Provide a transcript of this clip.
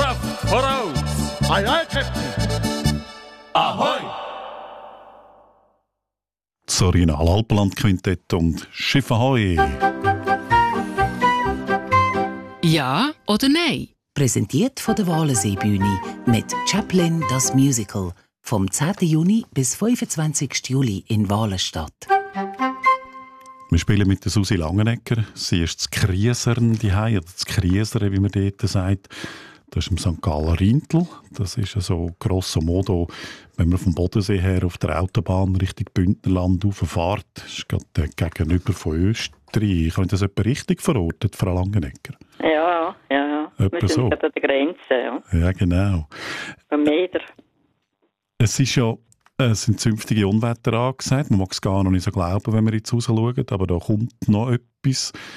Kraft voraus! Aye, aye, Captain. Ahoi! Das Original-Alpenland-Quintett und Schiff Ahoi. Ja oder nein? Präsentiert von der Walenseebühne mit Chaplin das Musical vom 10. Juni bis 25. Juli in Walenstadt. Wir spielen mit der Susi Langenegger. Sie ist das Kriesern daheim, oder das Kriesern, wie man dort sagt. Das ist im St. Galler Rintel. Das ist so grosso modo, wenn man vom Bodensee her auf der Autobahn Richtung Bündnerland rauffährt. Das ist gerade gegenüber von Österreich. Habe ich das etwa richtig verortet, Frau Langenegger? Ja. Etwa Wir sind so. gerade an der Grenze, ja. Ja, genau. Ein Meter. Es sind zünftige Unwetter angesagt. Man mag es gar noch nicht so glauben, wenn wir jetzt rausschauen. Aber da kommt noch etwas.